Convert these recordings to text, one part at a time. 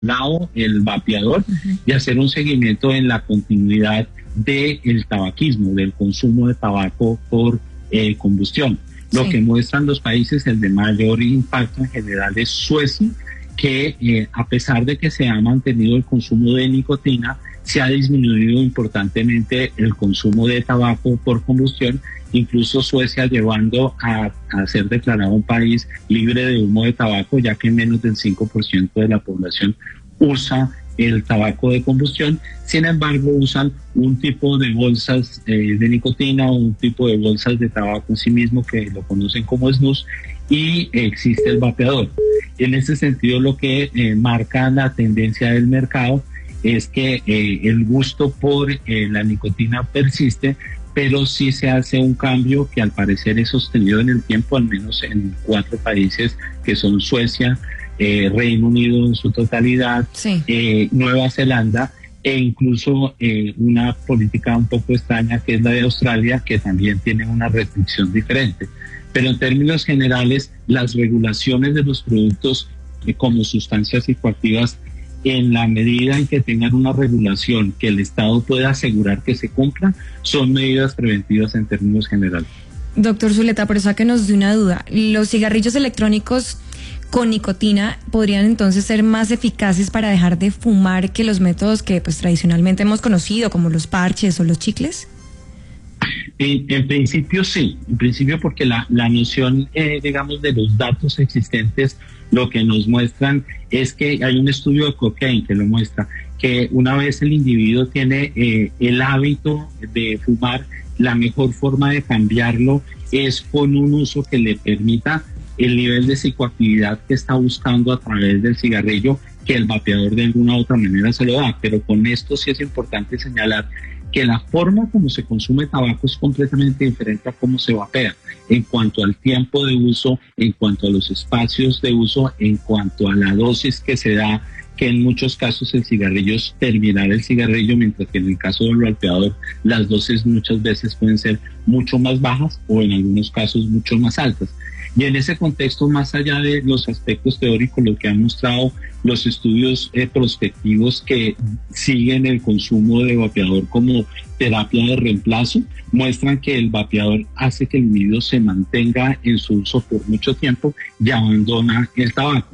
lado el vapeador y hacer un seguimiento en la continuidad del tabaquismo, del consumo de tabaco por combustión. Lo que muestran los países, el de mayor impacto en general es Suecia, que a pesar de que se ha mantenido el consumo de nicotina, se ha disminuido importantemente el consumo de tabaco por combustión, incluso Suecia llevando a ser declarado un país libre de humo de tabaco, ya que menos del 5% de la población usa el tabaco de combustión. Sin embargo, usan un tipo de bolsas de nicotina o un tipo de bolsas de tabaco en sí mismo que lo conocen como snus, y existe el vapeador. En ese sentido, lo que marca la tendencia del mercado es que el gusto por la nicotina persiste, pero sí se hace un cambio que al parecer es sostenido en el tiempo, al menos en 4 países que son Suecia, Reino Unido en su totalidad, Nueva Zelanda, e incluso una política un poco extraña que es la de Australia, que también tiene una restricción diferente. Pero en términos generales, las regulaciones de los productos como sustancias psicoactivas, en la medida en que tengan una regulación que el Estado pueda asegurar que se cumpla, son medidas preventivas en términos generales. Doctor Zuleta, pero sáquenos de una duda. ¿Los cigarrillos electrónicos con nicotina podrían entonces ser más eficaces para dejar de fumar que los métodos que pues tradicionalmente hemos conocido, como los parches o los chicles? En principio sí, en principio porque la noción, digamos, de los datos existentes, lo que nos muestran es que hay un estudio de Cochrane que lo muestra, que una vez el individuo tiene el hábito de fumar, la mejor forma de cambiarlo es con un uso que le permita el nivel de psicoactividad que está buscando a través del cigarrillo, que el vapeador de alguna u otra manera se lo da. Pero con esto sí es importante señalar que la forma como se consume tabaco es completamente diferente a cómo se vapea, en cuanto al tiempo de uso, en cuanto a los espacios de uso, en cuanto a la dosis que se da, que en muchos casos el cigarrillo es terminar el cigarrillo, mientras que en el caso del vapeador las dosis muchas veces pueden ser mucho más bajas o en algunos casos mucho más altas. Y en ese contexto, más allá de los aspectos teóricos, lo que han mostrado los estudios prospectivos que siguen el consumo de vapeador como terapia de reemplazo, muestran que el vapeador hace que el individuo se mantenga en su uso por mucho tiempo y abandona el tabaco.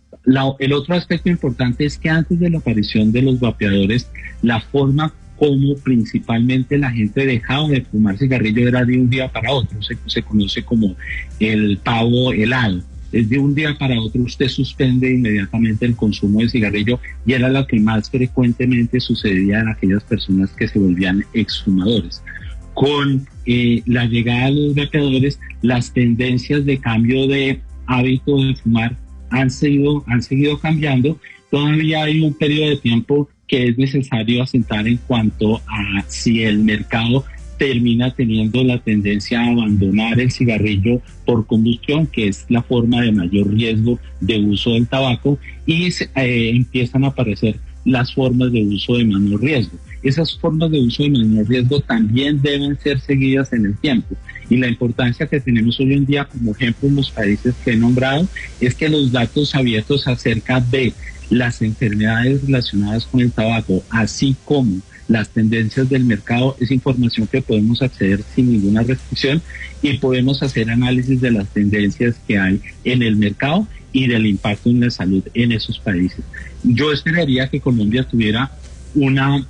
El otro aspecto importante es que antes de la aparición de los vapeadores, la forma como principalmente la gente dejaba de fumar cigarrillo era de un día para otro. Se conoce como el pavo helado. Es de un día para otro, usted suspende inmediatamente el consumo de cigarrillo, y era lo que más frecuentemente sucedía en aquellas personas que se volvían exfumadores. Con la llegada de los vapeadores, las tendencias de cambio de hábito de fumar han seguido cambiando. Todavía hay un periodo de tiempo que es necesario asentar en cuanto a si el mercado termina teniendo la tendencia a abandonar el cigarrillo por combustión, que es la forma de mayor riesgo de uso del tabaco, y empiezan a aparecer las formas de uso de menor riesgo. Esas formas de uso de menor riesgo también deben ser seguidas en el tiempo. Y la importancia que tenemos hoy en día, como ejemplo en los países que he nombrado, es que los datos abiertos acerca de las enfermedades relacionadas con el tabaco, así como las tendencias del mercado, es información que podemos acceder sin ninguna restricción, y podemos hacer análisis de las tendencias que hay en el mercado y del impacto en la salud en esos países. Yo esperaría que Colombia tuviera una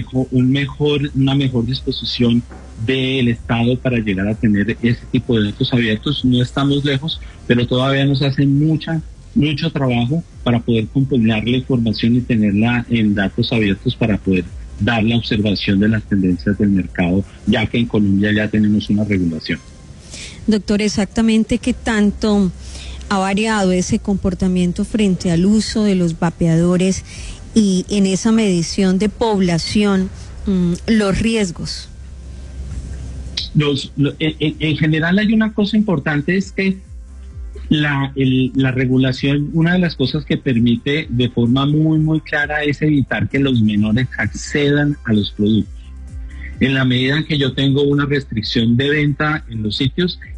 mejor disposición del Estado para llegar a tener ese tipo de datos abiertos. No estamos lejos, pero todavía nos hace mucho trabajo para poder compilar la información y tenerla en datos abiertos para poder dar la observación de las tendencias del mercado, ya que en Colombia ya tenemos una regulación. Doctor, exactamente qué tanto ha variado ese comportamiento frente al uso de los vapeadores y en esa medición de población, los riesgos. En general hay una cosa importante, es que la regulación, una de las cosas que permite de forma muy clara es evitar que los menores accedan a los productos. En la medida en que yo tengo una restricción de venta en los sitios,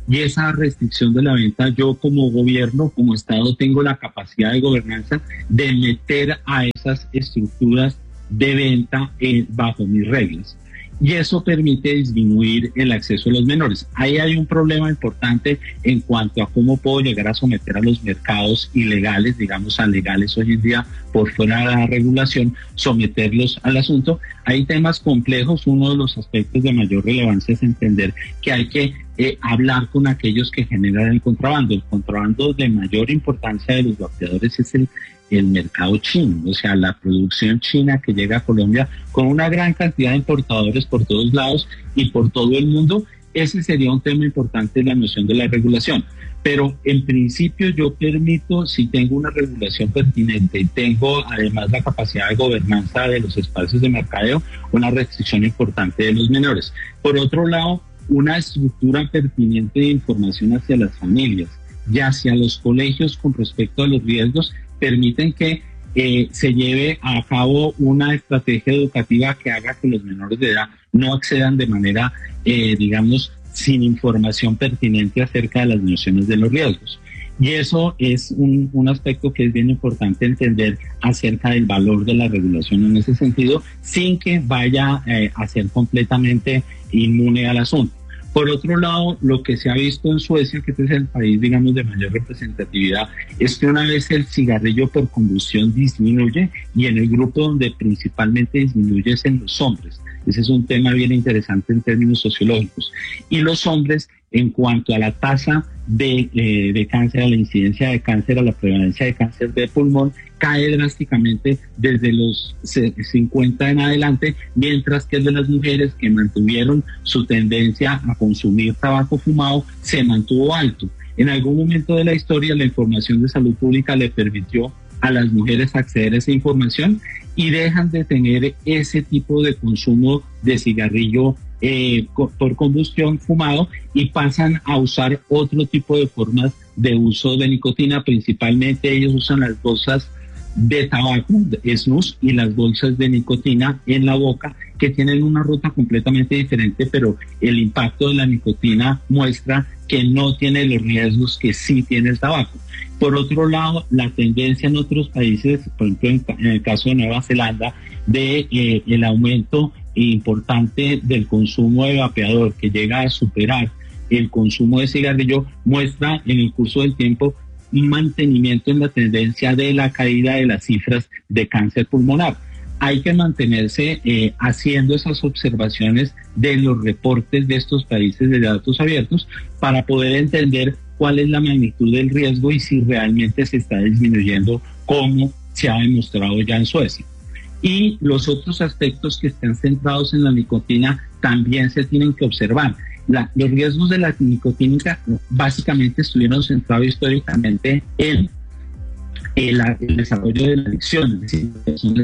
y esa restricción de la venta, yo como gobierno, como Estado, tengo la capacidad de gobernanza de meter a esas estructuras de venta bajo mis reglas. Y eso permite disminuir el acceso a los menores. Ahí hay un problema importante en cuanto a cómo puedo llegar a someter a los mercados ilegales, digamos a legales hoy en día, por fuera de la regulación, someterlos al asunto. Hay temas complejos. Uno de los aspectos de mayor relevancia es entender que hay que hablar con aquellos que generan el contrabando. El contrabando de mayor importancia de los vapeadores es el mercado chino, o sea, la producción china que llega a Colombia con una gran cantidad de importadores por todos lados y por todo el mundo. Ese sería un tema importante en la noción de la regulación. Pero en principio yo permito, si tengo una regulación pertinente y tengo además la capacidad de gobernanza de los espacios de mercadeo, una restricción importante de los menores. Por otro lado, una estructura pertinente de información hacia las familias y hacia los colegios con respecto a los riesgos permiten que se lleve a cabo una estrategia educativa que haga que los menores de edad no accedan de manera, digamos, sin información pertinente acerca de las nociones de los riesgos. Y eso es un aspecto que es bien importante entender acerca del valor de la regulación en ese sentido, sin que vaya a ser completamente inmune al asunto. Por otro lado, lo que se ha visto en Suecia, que este es el país, digamos, de mayor representatividad, es que una vez el cigarrillo por combustión disminuye, y en el grupo donde principalmente disminuye es en los hombres. Ese es un tema bien interesante en términos sociológicos. Y los hombres, en cuanto a la tasa de cáncer, a la incidencia de cáncer, a la prevalencia de cáncer de pulmón, cae drásticamente desde los 50 en adelante, mientras que el de las mujeres, que mantuvieron su tendencia a consumir tabaco fumado, se mantuvo alto. En algún momento de la historia, la información de salud pública le permitió a las mujeres acceder a esa información y dejan de tener ese tipo de consumo de cigarrillo por combustión fumado y pasan a usar otro tipo de formas de uso de nicotina. Principalmente ellos usan las bolsas de tabaco, snus, y las bolsas de nicotina en la boca, que tienen una ruta completamente diferente, pero el impacto de la nicotina muestra que no tiene los riesgos que sí tiene el tabaco. Por otro lado, la tendencia en otros países, por ejemplo en el caso de Nueva Zelanda, de el aumento importante del consumo de vapeador, que llega a superar el consumo de cigarrillo, muestra en el curso del tiempo un mantenimiento en la tendencia de la caída de las cifras de cáncer pulmonar. Hay que mantenerse haciendo esas observaciones de los reportes de estos países de datos abiertos para poder entender cuál es la magnitud del riesgo y si realmente se está disminuyendo, como se ha demostrado ya en Suecia. Y los otros aspectos que están centrados en la nicotina también se tienen que observar. Los riesgos de la nicotina básicamente estuvieron centrados históricamente en el desarrollo de la adicción, es decir,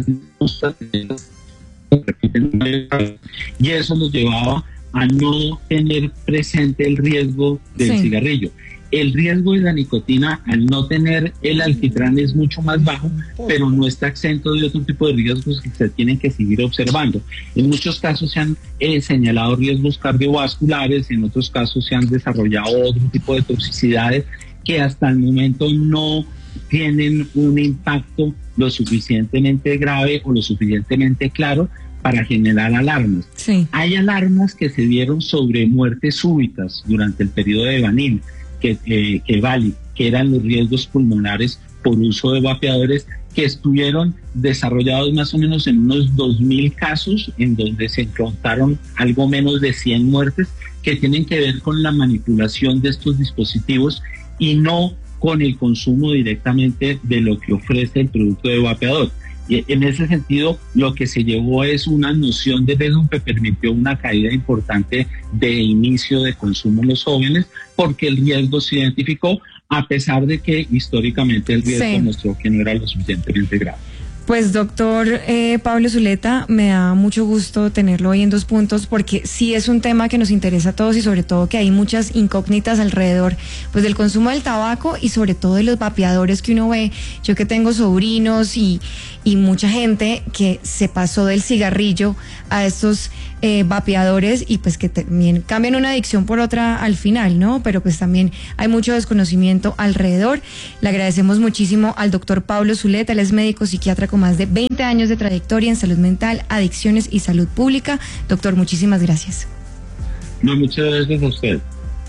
y eso nos llevaba a no tener presente el riesgo del cigarrillo. El riesgo de la nicotina, al no tener el alquitrán, es mucho más bajo, pero no está exento de otro tipo de riesgos que se tienen que seguir observando. En muchos casos se han señalado riesgos cardiovasculares, en otros casos se han desarrollado otro tipo de toxicidades que hasta el momento no tienen un impacto lo suficientemente grave o lo suficientemente claro para generar alarmas. Sí. Hay alarmas que se dieron sobre muertes súbitas durante el periodo de Banil, que eran los riesgos pulmonares por uso de vapeadores, que estuvieron desarrollados más o menos en unos 2.000 casos, en donde se encontraron algo menos de 100 muertes, que tienen que ver con la manipulación de estos dispositivos y no con el consumo directamente de lo que ofrece el producto de vapeador. Y en ese sentido, lo que se llevó es una noción de riesgo que permitió una caída importante de inicio de consumo en los jóvenes, porque el riesgo se identificó, a pesar de que históricamente el riesgo mostró que no era lo suficientemente grave. Pues doctor Pablo Zuleta, me da mucho gusto tenerlo hoy en Dos Puntos, porque sí es un tema que nos interesa a todos y sobre todo que hay muchas incógnitas alrededor pues del consumo del tabaco y sobre todo de los vapeadores que uno ve. Yo que tengo sobrinos y mucha gente que se pasó del cigarrillo a estos vapeadores y pues que también cambian una adicción por otra al final, ¿no? Pero pues también hay mucho desconocimiento alrededor. Le agradecemos muchísimo al doctor Pablo Zuleta, él es médico psiquiatra con más de 20 años de trayectoria en salud mental, adicciones y salud pública. Doctor, muchísimas gracias. No, muchas gracias a usted.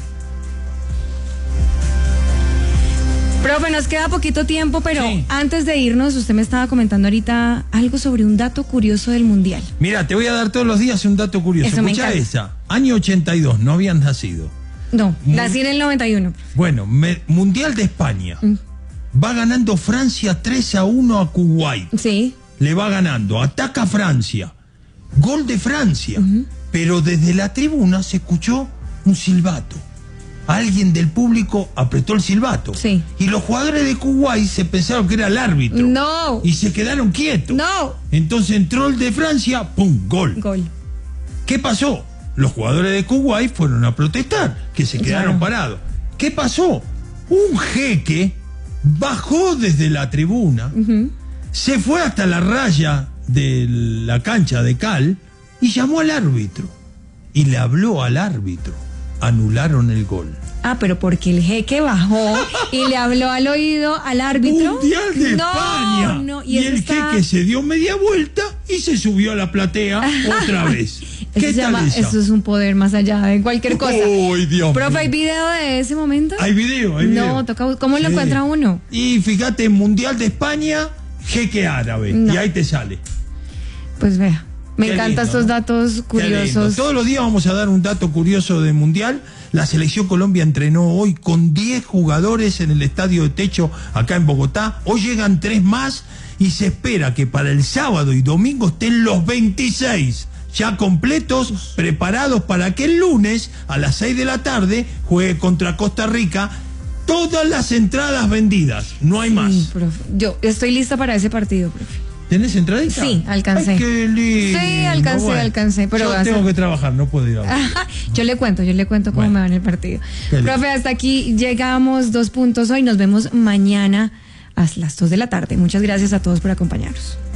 Profe, nos queda poquito tiempo, pero sí, antes de irnos, usted me estaba comentando ahorita algo sobre un dato curioso del Mundial. Mira, te voy a dar todos los días un dato curioso. Eso me Escuchá encanta. esa. Año 82, no habían nacido. No, nací en el 91. Bueno, Mundial de España. Va ganando Francia 3-1 a Kuwait. Sí. Le va ganando. Ataca Francia. Gol de Francia. Pero desde la tribuna se escuchó un silbato. Alguien del público apretó el silbato. Sí. Y los jugadores de Kuwait se pensaron que era el árbitro. No. Y se quedaron quietos. No. Entonces entró el de Francia, ¡pum! Gol. Gol. ¿Qué pasó? Los jugadores de Kuwait fueron a protestar, que se quedaron parados. ¿Qué pasó? Un jeque bajó desde la tribuna, se fue hasta la raya de la cancha de cal y llamó al árbitro. Y le habló al árbitro. Anularon el gol. Ah, pero porque el jeque bajó y le habló al oído al árbitro. Mundial de No, España. no, y el jeque se dio media vuelta y se subió a la platea otra vez. ¿Qué tal esa? Eso es un poder más allá de cualquier cosa. ¡Uy, Dios Profe, mío! ¿hay video de ese momento? Hay video, hay video. No, toca, ¿cómo lo Sí. encuentra uno? Y fíjate, Mundial de España, jeque árabe. No. Y ahí te sale. Pues vea, me Qué encantan lindo, estos ¿no? datos Qué lindo. curiosos. Todos los días vamos a dar un dato curioso del Mundial. La Selección Colombia entrenó hoy con 10 jugadores en el estadio de techo acá en Bogotá. Hoy llegan 3 más y se espera que para el sábado y domingo estén los 26 ya completos, preparados para que el lunes a las 6 de la tarde juegue contra Costa Rica. Todas las entradas vendidas, no hay más. Sí, profe. Yo estoy lista para ese partido, profe. ¿Tenés entradita? Sí, alcancé. Ay, qué lindo. Sí, alcancé, pero yo va a tengo ser- que trabajar, no puedo ir a ver. Yo le cuento cómo Bueno. me va en el partido. Qué lindo. Profe, hasta aquí llegamos 2 puntos hoy. Nos vemos mañana a las 2 de la tarde. Muchas gracias a todos por acompañarnos.